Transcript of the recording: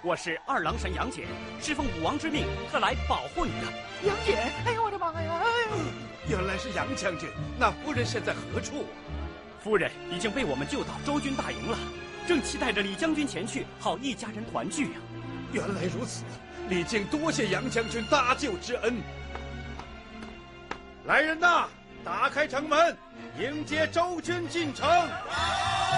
我是二郎神杨戬，侍奉武王之命，特来保护你的。 杨戬，哎呦我的妈呀！ 原来是杨将军，那夫人现在何处啊？ 夫人已经被我们救到周军大营了，正期待着李将军前去，好一家人团聚啊。 原来如此，李靖多谢杨将军搭救之恩。来人呐，打开城门，迎接周军进城。